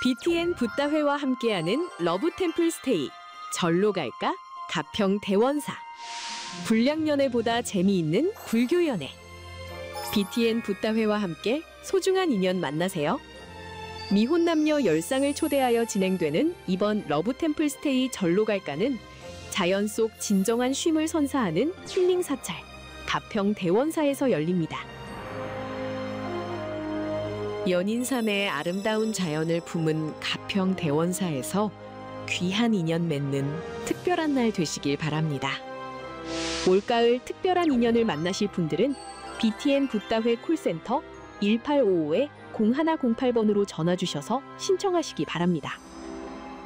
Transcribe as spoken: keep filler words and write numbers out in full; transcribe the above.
비티엔 붓다회와 함께하는 러브 템플 스테이. 절로 갈까? 가평 대원사. 불량연애보다 재미있는 불교연애. 비티엔 붓다회와 함께 소중한 인연 만나세요. 미혼 남녀 열 쌍을 초대하여 진행되는 이번 러브 템플 스테이 절로 갈까는 자연 속 진정한 쉼을 선사하는 힐링 사찰 가평 대원사에서 열립니다. 연인삼의 아름다운 자연을 품은 가평 대원사에서 귀한 인연 맺는 특별한 날 되시길 바랍니다. 올가을 특별한 인연을 만나실 분들은 비티엔 붓다회 콜센터 일팔오오 공일공팔 번으로 전화 주셔서 신청하시기 바랍니다.